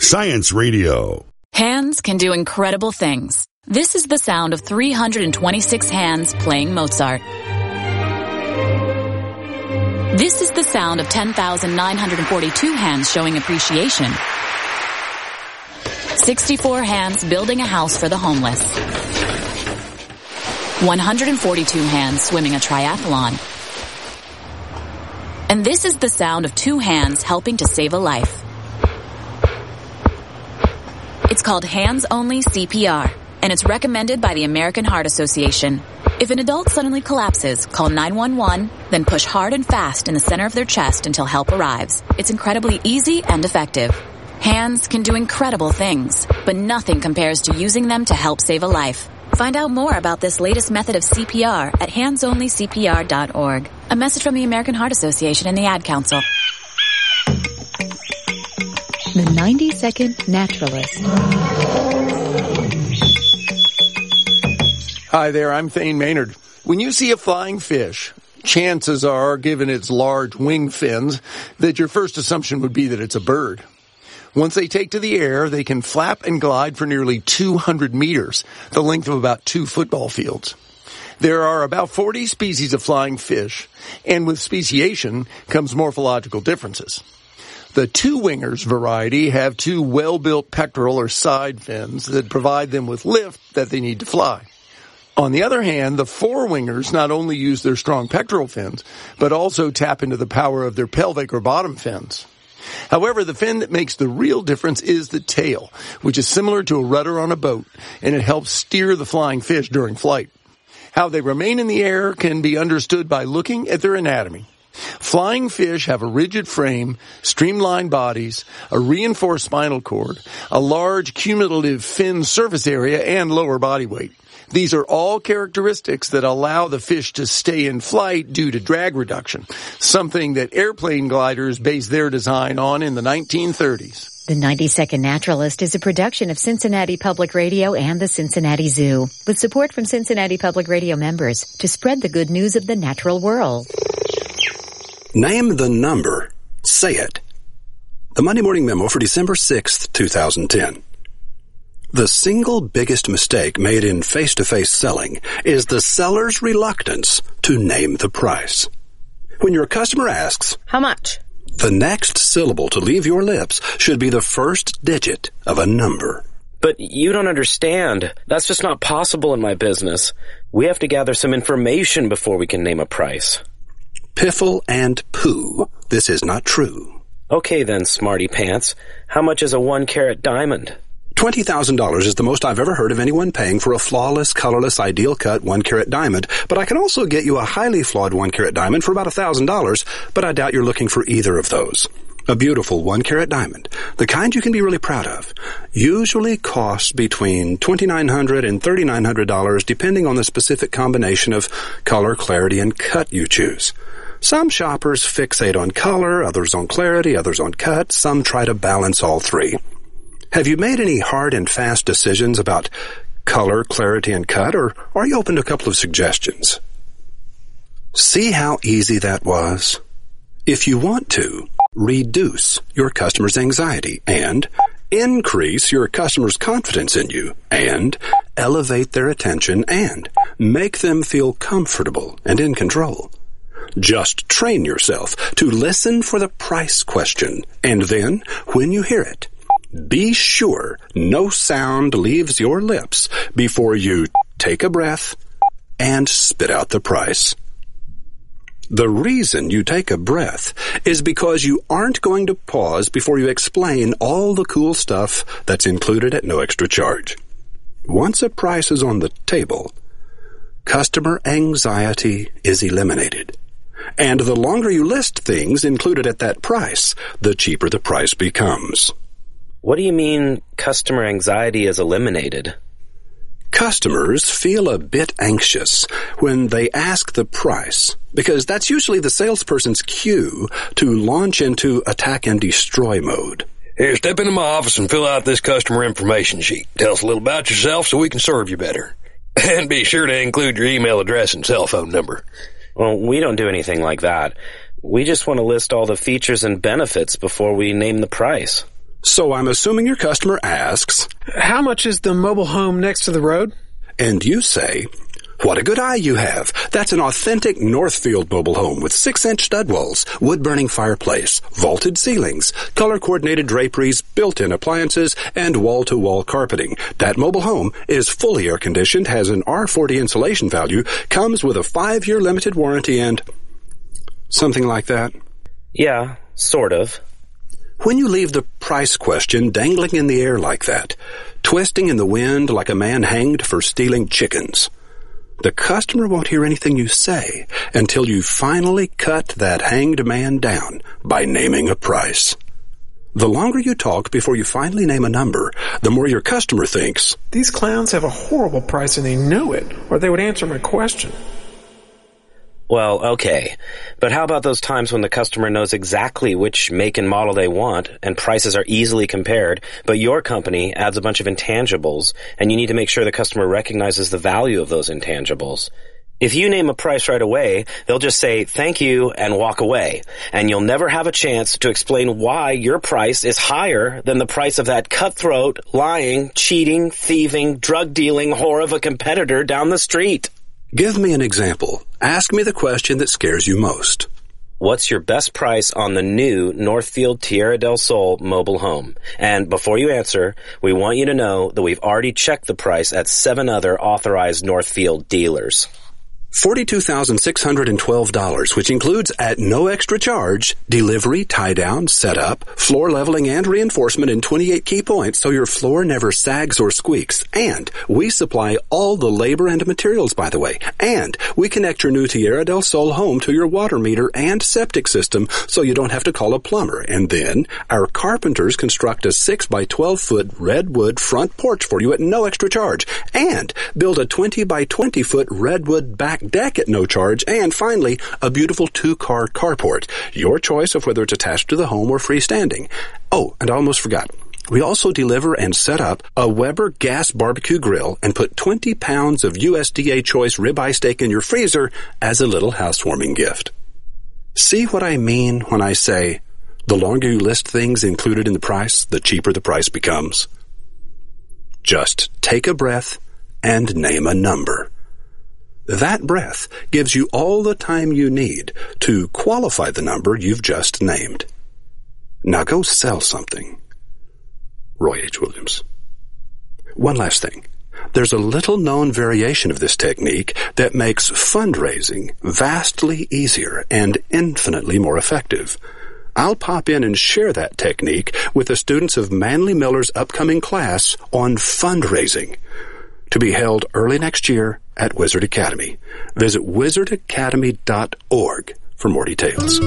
Science Radio. Hands can do incredible things. This is the sound of 326 hands playing Mozart. This is the sound of 10,942 hands showing appreciation. 64 hands building a house for the homeless. 142 hands swimming a triathlon. And this is the sound of 2 hands helping to save a life. It's called hands-only CPR, and it's recommended by the American Heart Association. If an adult suddenly collapses, call 911, then push hard and fast in the center of their chest until help arrives. It's incredibly easy and effective. Hands can do incredible things, but nothing compares to using them to help save a life. Find out more about this latest method of CPR at handsonlycpr.org. A message from the American Heart Association and the Ad Council. The 90-Second Naturalist. Hi there, I'm Thane Maynard. When you see a flying fish, chances are, given its large wing fins, that your first assumption would be that it's a bird. Once they take to the air, they can flap and glide for nearly 200 meters, the length of about 2 football fields. There are about 40 species of flying fish, and with speciation comes morphological differences. The two-wingers variety have 2 well-built pectoral or side fins that provide them with lift that they need to fly. On the other hand, the four-wingers not only use their strong pectoral fins, but also tap into the power of their pelvic or bottom fins. However, the fin that makes the real difference is the tail, which is similar to a rudder on a boat, and it helps steer the flying fish during flight. How they remain in the air can be understood by looking at their anatomy. Flying fish have a rigid frame, streamlined bodies, a reinforced spinal cord, a large cumulative fin surface area, and lower body weight. These are all characteristics that allow the fish to stay in flight due to drag reduction, something that airplane gliders based their design on in the 1930s. The 90-Second Naturalist is a production of Cincinnati Public Radio and the Cincinnati Zoo, with support from Cincinnati Public Radio members to spread the good news of the natural world. Name the number. Say it. The Monday Morning Memo for December 6th, 2010. The single biggest mistake made in face-to-face selling is the seller's reluctance to name the price. When your customer asks, "How much?" the next syllable to leave your lips should be the first digit of a number. But you don't understand. That's just not possible in my business. We have to gather some information before we can name a price. Piffle and poo. This is not true. Okay then, smarty pants. How much is a 1-carat diamond? $20,000 is the most I've ever heard of anyone paying for a flawless, colorless, ideal cut 1-carat diamond, but I can also get you a highly flawed 1-carat diamond for about $1,000, but I doubt you're looking for either of those. A beautiful 1-carat diamond, the kind you can be really proud of, usually costs between $2,900 and $3,900 depending on the specific combination of color, clarity, and cut you choose. Some shoppers fixate on color, others on clarity, others on cut. Some try to balance all three. Have you made any hard and fast decisions about color, clarity, and cut, or are you open to a couple of suggestions? See how easy that was? If you want to, reduce your customer's anxiety and increase your customer's confidence in you and elevate their attention and make them feel comfortable and in control. Just train yourself to listen for the price question, and then, when you hear it, be sure no sound leaves your lips before you take a breath and spit out the price. The reason you take a breath is because you aren't going to pause before you explain all the cool stuff that's included at no extra charge. Once a price is on the table, customer anxiety is eliminated. And the longer you list things included at that price, the cheaper the price becomes. What do you mean customer anxiety is eliminated? Customers feel a bit anxious when they ask the price, because that's usually the salesperson's cue to launch into attack and destroy mode. Here, step into my office and fill out this customer information sheet. Tell us a little about yourself so we can serve you better. And be sure to include your email address and cell phone number. Well, we don't do anything like that. We just want to list all the features and benefits before we name the price. So I'm assuming your customer asks, how much is the mobile home next to the road? And you say, what a good eye you have. That's an authentic Northfield mobile home with 6-inch stud walls, wood-burning fireplace, vaulted ceilings, color-coordinated draperies, built-in appliances, and wall-to-wall carpeting. That mobile home is fully air-conditioned, has an R40 insulation value, comes with a 5-year limited warranty, and something like that. Yeah, sort of. When you leave the price question dangling in the air like that, twisting in the wind like a man hanged for stealing chickens, the customer won't hear anything you say until you finally cut that hanged man down by naming a price. The longer you talk before you finally name a number, the more your customer thinks, these clowns have a horrible price and they know it, or they would answer my question. Well, okay. But how about those times when the customer knows exactly which make and model they want, and prices are easily compared, but your company adds a bunch of intangibles, and you need to make sure the customer recognizes the value of those intangibles? If you name a price right away, they'll just say thank you and walk away, and you'll never have a chance to explain why your price is higher than the price of that cutthroat, lying, cheating, thieving, drug-dealing whore of a competitor down the street. Give me an example. Ask me the question that scares you most. What's your best price on the new Northfield Tierra del Sol mobile home? And before you answer, we want you to know that we've already checked the price at 7 other authorized Northfield dealers. $42,612, which includes, at no extra charge, delivery, tie-down, setup, floor leveling, and reinforcement in 28 key points so your floor never sags or squeaks. And we supply all the labor and materials, by the way. And we connect your new Tierra del Sol home to your water meter and septic system so you don't have to call a plumber. And then our carpenters construct a 6-by-12-foot redwood front porch for you at no extra charge. And build a 20-by-20-foot redwood back deck at no charge, and finally, a beautiful 2-car carport. Your choice of whether it's attached to the home or freestanding. Oh, and I almost forgot. We also deliver and set up a Weber gas barbecue grill and put 20 pounds of USDA choice ribeye steak in your freezer as a little housewarming gift. See what I mean when I say, the longer you list things included in the price, the cheaper the price becomes? Just take a breath and name a number. That breath gives you all the time you need to qualify the number you've just named. Now go sell something. Roy H. Williams. One last thing. There's a little-known variation of this technique that makes fundraising vastly easier and infinitely more effective. I'll pop in and share that technique with the students of Manly Miller's upcoming class on fundraising, to be held early next year at Wizard Academy. Visit wizardacademy.org for more details.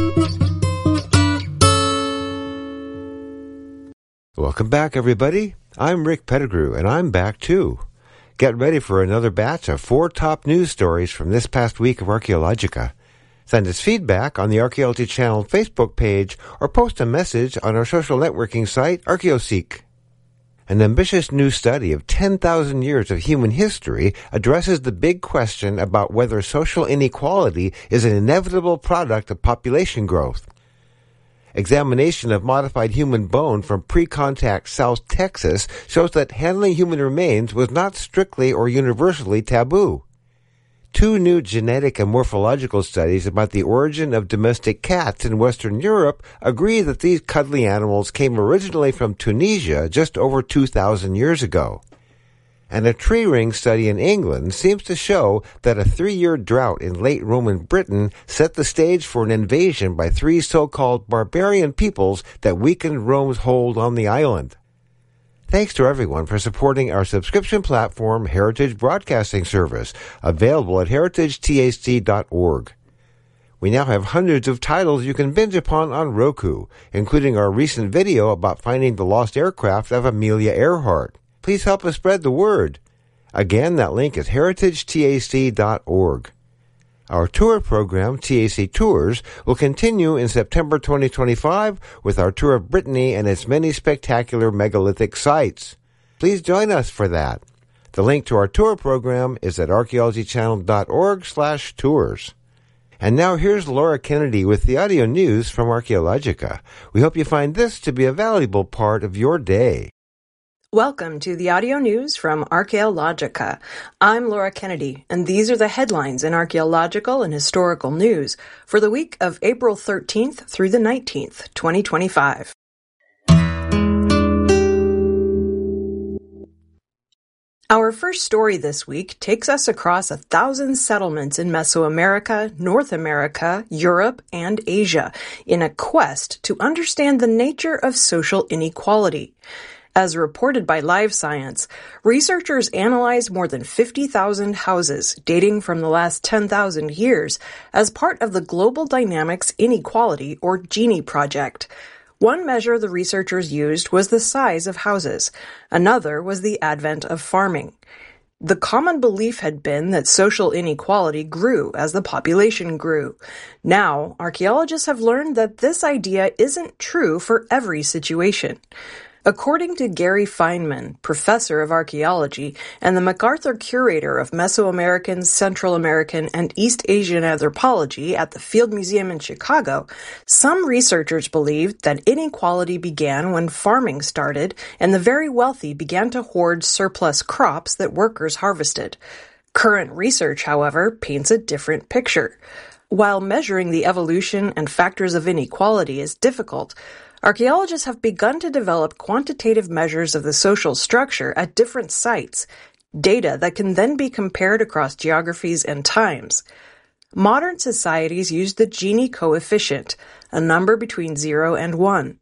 Welcome back, everybody. I'm Rick Pettigrew, and I'm back too. Get ready for another batch of 4 top news stories from this past week of Archaeologica. Send us feedback on the Archaeology Channel Facebook page or post a message on our social networking site, ArchaeoSeek. An ambitious new study of 10,000 years of human history addresses the big question about whether social inequality is an inevitable product of population growth. Examination of modified human bone from pre-contact South Texas shows that handling human remains was not strictly or universally taboo. 2 new genetic and morphological studies about the origin of domestic cats in Western Europe agree that these cuddly animals came originally from Tunisia just over 2,000 years ago. And a tree ring study in England seems to show that a 3-year drought in late Roman Britain set the stage for an invasion by 3 so-called barbarian peoples that weakened Rome's hold on the island. Thanks to everyone for supporting our subscription platform, Heritage Broadcasting Service, available at heritagetc.org. We now have hundreds of titles you can binge upon on Roku, including our recent video about finding the lost aircraft of Amelia Earhart. Please help us spread the word. Again, that link is heritagetc.org. Our tour program, TAC Tours, will continue in September 2025 with our tour of Brittany and its many spectacular megalithic sites. Please join us for that. The link to our tour program is at archaeologychannel.org/tours. And now here's Laura Kennedy with the audio news from Archaeologica. We hope you find this to be a valuable part of your day. Welcome to the audio news from Archaeologica. I'm Laura Kennedy, and these are the headlines in archaeological and historical news for the week of April 13th through the 19th, 2025. Our first story this week takes us across 1,000 settlements in Mesoamerica, North America, Europe, and Asia in a quest to understand the nature of social inequality. As reported by Live Science, researchers analyzed more than 50,000 houses dating from the last 10,000 years as part of the Global Dynamics Inequality, or Gini project. One measure the researchers used was the size of houses. Another was the advent of farming. The common belief had been that social inequality grew as the population grew. Now, archaeologists have learned that this idea isn't true for every situation. According to Gary Feynman, professor of archaeology and the MacArthur Curator of Mesoamerican, Central American, and East Asian anthropology at the Field Museum in Chicago, some researchers believed that inequality began when farming started and the very wealthy began to hoard surplus crops that workers harvested. Current research, however, paints a different picture. While measuring the evolution and factors of inequality is difficult, archaeologists have begun to develop quantitative measures of the social structure at different sites, data that can then be compared across geographies and times. Modern societies use the Gini coefficient, a number between 0 and 1.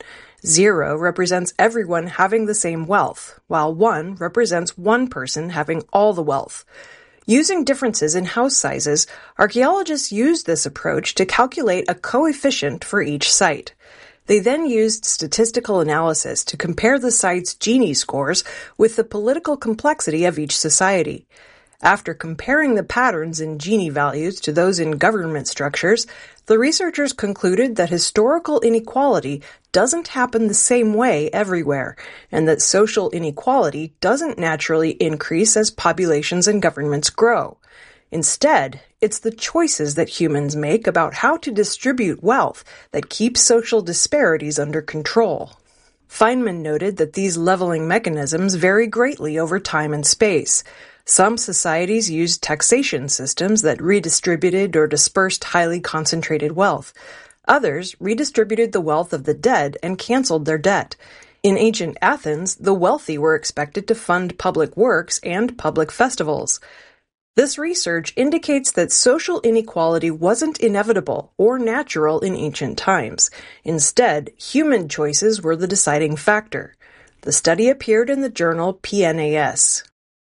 0 represents everyone having the same wealth, while 1 represents one person having all the wealth. Using differences in house sizes, archaeologists used this approach to calculate a coefficient for each site. They then used statistical analysis to compare the site's Gini scores with the political complexity of each society. After comparing the patterns in Gini values to those in government structures, the researchers concluded that historical inequality doesn't happen the same way everywhere, and that social inequality doesn't naturally increase as populations and governments grow. Instead, it's the choices that humans make about how to distribute wealth that keep social disparities under control. Feynman noted that these leveling mechanisms vary greatly over time and space. Some societies used taxation systems that redistributed or dispersed highly concentrated wealth. Others redistributed the wealth of the dead and canceled their debt. In ancient Athens, the wealthy were expected to fund public works and public festivals. This research indicates that social inequality wasn't inevitable or natural in ancient times. Instead, human choices were the deciding factor. The study appeared in the journal PNAS.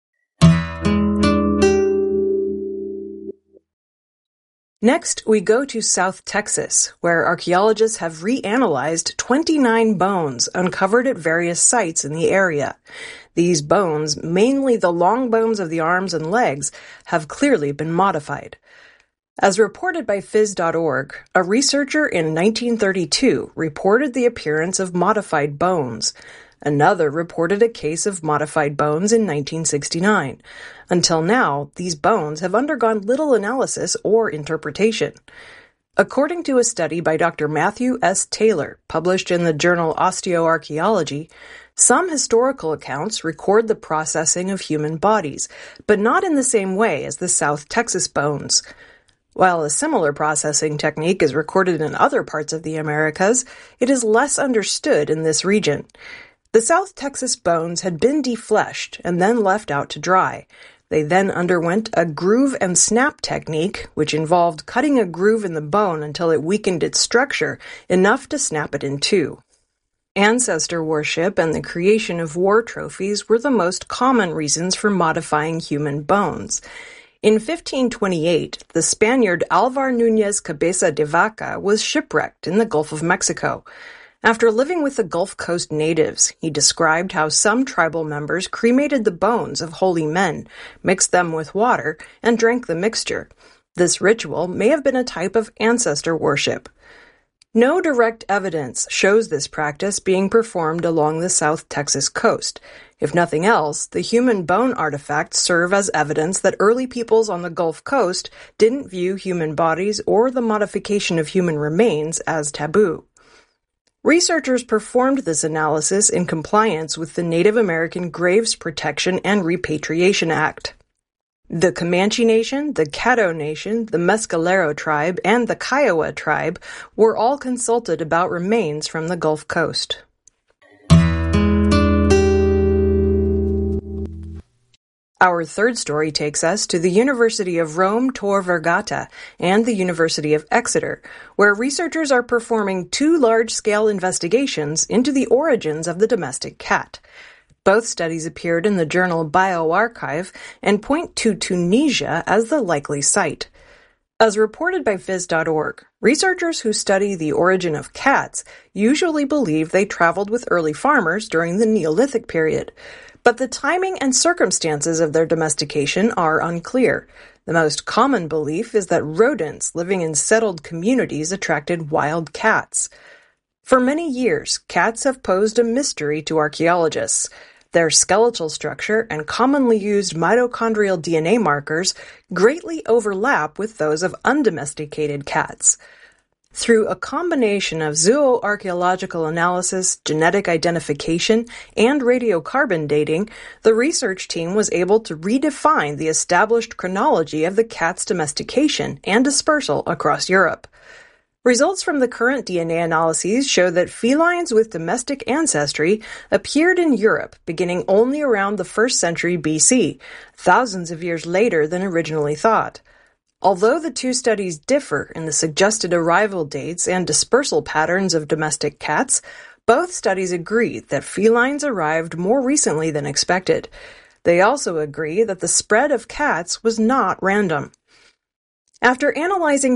Next, we go to South Texas, where archaeologists have reanalyzed 29 bones uncovered at various sites in the area. These bones, mainly the long bones of the arms and legs, have clearly been modified. As reported by Phys.org, a researcher in 1932 reported the appearance of modified bones. Another reported a case of modified bones in 1969. Until now, these bones have undergone little analysis or interpretation. According to a study by Dr. Matthew S. Taylor, published in the journal Osteoarchaeology, some historical accounts record the processing of human bodies, but not in the same way as the South Texas bones. While a similar processing technique is recorded in other parts of the Americas, it is less understood in this region. The South Texas bones had been defleshed and then left out to dry. They then underwent a groove and snap technique, which involved cutting a groove in the bone until it weakened its structure enough to snap it in two. Ancestor worship and the creation of war trophies were the most common reasons for modifying human bones. In 1528, the Spaniard Alvar Núñez Cabeza de Vaca was shipwrecked in the Gulf of Mexico. After living with the Gulf Coast natives, he described how some tribal members cremated the bones of holy men, mixed them with water, and drank the mixture. This ritual may have been a type of ancestor worship. No direct evidence shows this practice being performed along the South Texas coast. If nothing else, the human bone artifacts serve as evidence that early peoples on the Gulf Coast didn't view human bodies or the modification of human remains as taboo. Researchers performed this analysis in compliance with the Native American Graves Protection and Repatriation Act. The Comanche Nation, the Caddo Nation, the Mescalero tribe, and the Kiowa tribe were all consulted about remains from the Gulf Coast. Our third story takes us to the University of Rome Tor Vergata and the University of Exeter, where researchers are performing two large-scale investigations into the origins of the domestic cat. Both studies appeared in the journal BioArchive and point to Tunisia as the likely site. As reported by Phys.org, researchers who study the origin of cats usually believe they traveled with early farmers during the Neolithic period. But the timing and circumstances of their domestication are unclear. The most common belief is that rodents living in settled communities attracted wild cats. For many years, cats have posed a mystery to archaeologists. Their skeletal structure and commonly used mitochondrial DNA markers greatly overlap with those of undomesticated cats. Through a combination of zooarchaeological analysis, genetic identification, and radiocarbon dating, the research team was able to redefine the established chronology of the cat's domestication and dispersal across Europe. Results from the current DNA analyses show that felines with domestic ancestry appeared in Europe beginning only around the 1st century BC, thousands of years later than originally thought. Although the two studies differ in the suggested arrival dates and dispersal patterns of domestic cats, both studies agree that felines arrived more recently than expected. They also agree that the spread of cats was not random. After analyzing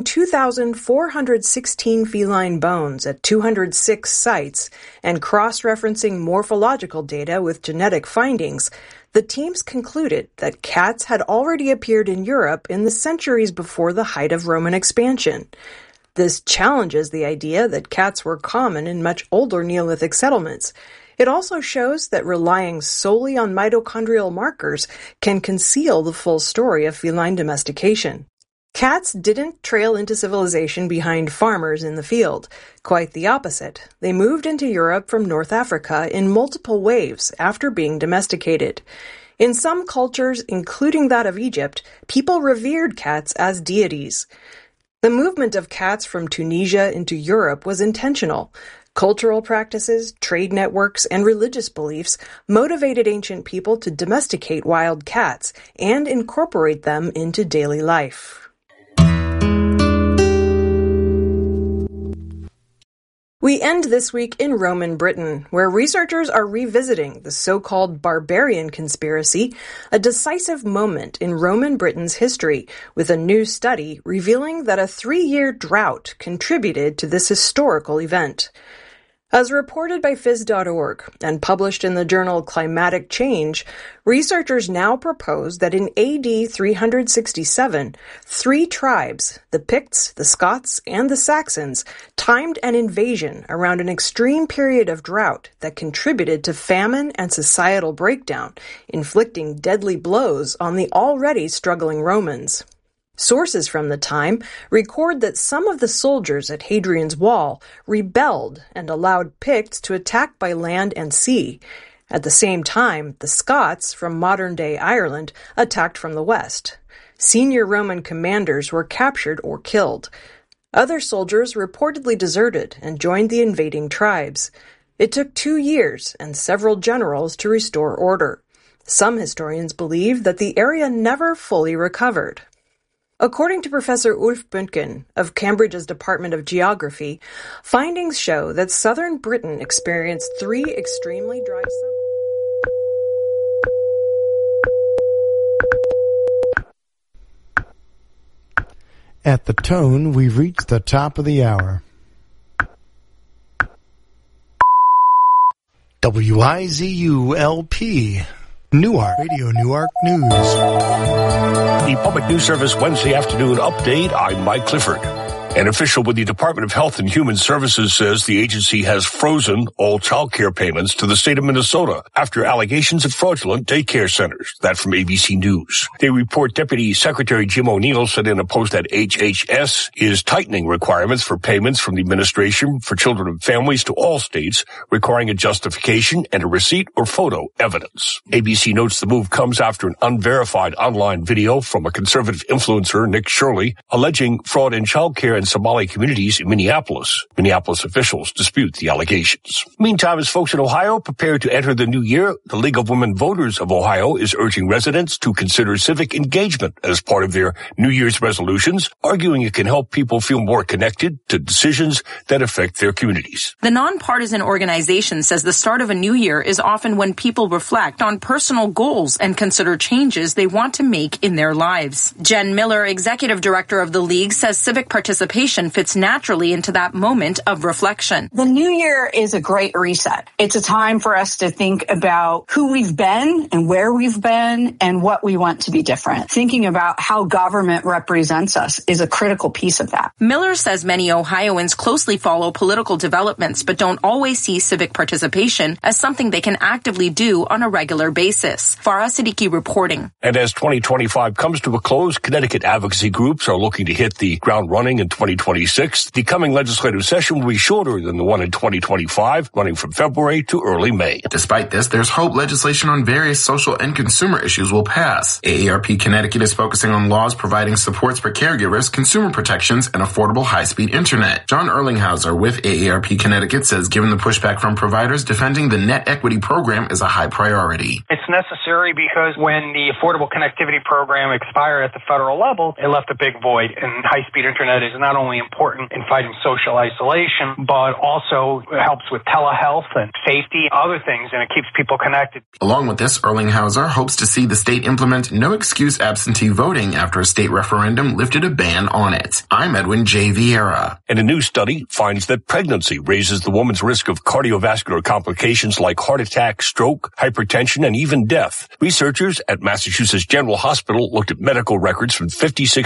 2,416 feline bones at 206 sites and cross-referencing morphological data with genetic findings, the teams concluded that cats had already appeared in Europe in the centuries before the height of Roman expansion. This challenges the idea that cats were common in much older Neolithic settlements. It also shows that relying solely on mitochondrial markers can conceal the full story of feline domestication. Cats didn't trail into civilization behind farmers in the field. Quite the opposite. They moved into Europe from North Africa in multiple waves after being domesticated. In some cultures, including that of Egypt, people revered cats as deities. The movement of cats from Tunisia into Europe was intentional. Cultural practices, trade networks, and religious beliefs motivated ancient people to domesticate wild cats and incorporate them into daily life. We end this week in Roman Britain, where researchers are revisiting the so-called barbarian conspiracy, a decisive moment in Roman Britain's history, with a new study revealing that a 3-year drought contributed to this historical event. As reported by Phys.org and published in the journal Climatic Change, researchers now propose that in AD 367, 3 tribes, the Picts, the Scots, and the Saxons, timed an invasion around an extreme period of drought that contributed to famine and societal breakdown, inflicting deadly blows on the already struggling Romans. Sources from the time record that some of the soldiers at Hadrian's Wall rebelled and allowed Picts to attack by land and sea. At the same time, the Scots from modern-day Ireland attacked from the west. Senior Roman commanders were captured or killed. Other soldiers reportedly deserted and joined the invading tribes. It took 2 years and several generals to restore order. Some historians believe that the area never fully recovered. According to Professor Ulf Bündgen of Cambridge's Department of Geography, findings show that southern Britain experienced 3 extremely dry summers. At the tone, we've reached the top of the hour. WIZU-LP, Newark, Radio Newark News. The Public News Service Wednesday afternoon update. I'm Mike Clifford. An official with the Department of Health and Human Services says the agency has frozen all child care payments to the state of Minnesota after allegations of fraudulent daycare centers. That from ABC News. They report Deputy Secretary Jim O'Neill said in a post that HHS is tightening requirements for payments from the Administration for Children and Families to all states, requiring a justification and a receipt or photo evidence. ABC notes the move comes after an unverified online video from a conservative influencer, Nick Shirley, alleging fraud in child care in Somali communities in Minneapolis. Minneapolis officials dispute the allegations. Meantime, as folks in Ohio prepare to enter the new year, the League of Women Voters of Ohio is urging residents to consider civic engagement as part of their New Year's resolutions, arguing it can help people feel more connected to decisions that affect their communities. The nonpartisan organization says the start of a new year is often when people reflect on personal goals and consider changes they want to make in their lives. Jen Miller, executive director of the League, says civic participation fits naturally into that moment of reflection. The new year is a great reset. It's a time for us to think about who we've been and where we've been and what we want to be different. Thinking about how government represents us is a critical piece of that. Miller says many Ohioans closely follow political developments but don't always see civic participation as something they can actively do on a regular basis. Farah Siddiqui reporting. And as 2025 comes to a close, Connecticut advocacy groups are looking to hit the ground running in 2026. The coming legislative session will be shorter than the one in 2025, running from February to early May. Despite this, there's hope legislation on various social and consumer issues will pass. AARP Connecticut is focusing on laws providing supports for caregivers, consumer protections, and affordable high-speed internet. John Erlinghauser with AARP Connecticut says given the pushback from providers, defending the net equity program is a high priority. It's necessary because when the Affordable Connectivity Program expired at the federal level, it left a big void, and high-speed internet is not only important in fighting social isolation, but also helps with telehealth and safety, other things, and it keeps people connected. Along with this, Erlinghauser hopes to see the state implement no-excuse absentee voting after a state referendum lifted a ban on it. I'm Edwin J. Vieira. And a new study finds that pregnancy raises the woman's risk of cardiovascular complications like heart attack, stroke, hypertension, and even death. Researchers at Massachusetts General Hospital looked at medical records from 56